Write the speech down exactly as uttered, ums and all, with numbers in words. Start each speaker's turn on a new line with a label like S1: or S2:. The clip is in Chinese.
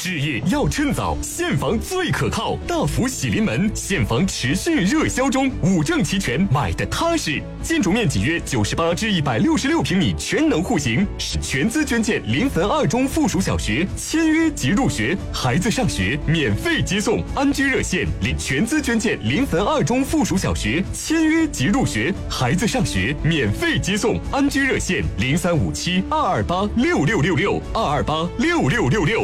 S1: 事业要趁早，现房最可靠。大福喜临门，现房持续热销中，五证齐全，买的踏实。建筑面积约九十八至一百六十六平米，全能户型，是全资捐建临汾二中附属小学，签约即入学，孩子上学免费接送。安居热线领全资捐建临汾二中附属小学，签约即入学，孩子上学免费接送。安居热线零三五七二二八六六六六二二八六六六六。